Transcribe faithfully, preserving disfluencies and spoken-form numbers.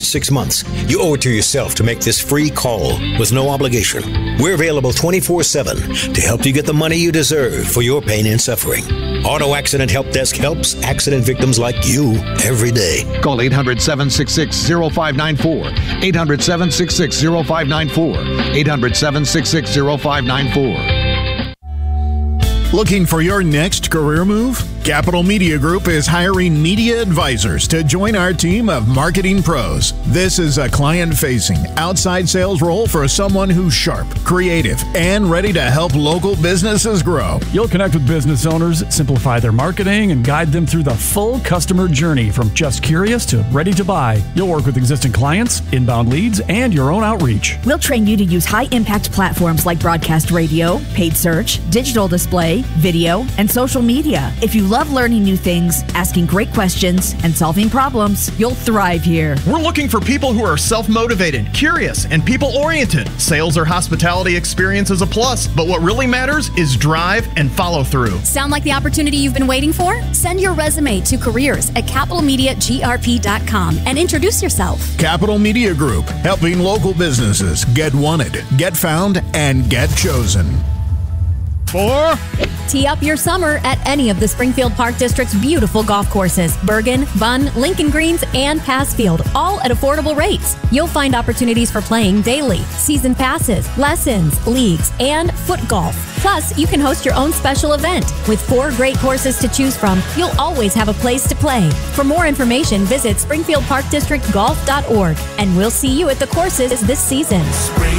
Six months. You owe it to yourself to make this free call with no obligation. We're available twenty-four seven to help you get the money you deserve for your pain and suffering. Auto Accident Help Desk helps accident victims like you every day. Call eight hundred, seven six six, zero five nine four. eight hundred, seven six six, zero five nine four. eight hundred, seven six six, zero five nine four. Looking for your next career move? Capital Media Group is hiring media advisors to join our team of marketing pros. This is a client-facing, outside sales role for someone who's sharp, creative, and ready to help local businesses grow. You'll connect with business owners, simplify their marketing, and guide them through the full customer journey from just curious to ready to buy. You'll work with existing clients, inbound leads, and your own outreach. We'll train you to use high-impact platforms like broadcast radio, paid search, digital display, video, and social media. If you love learning new things, asking great questions, and solving problems, you'll thrive here. We're looking for people who are self-motivated, curious, and people-oriented. Sales or hospitality experience is a plus, but what really matters is drive and follow through. Sound like the opportunity you've been waiting for? Send your resume to careers at capital media g r p dot com and introduce yourself. Capital Media Group, helping local businesses get wanted, get found, and get chosen. Four. Tee up your summer at any of the Springfield Park District's beautiful golf courses, Bergen, Bunn, Lincoln Greens, and Passfield, all at affordable rates. You'll find opportunities for playing daily, season passes, lessons, leagues, and foot golf. Plus, you can host your own special event. With four great courses to choose from, you'll always have a place to play. For more information, visit springfield park district golf dot org, and we'll see you at the courses this season. Spring.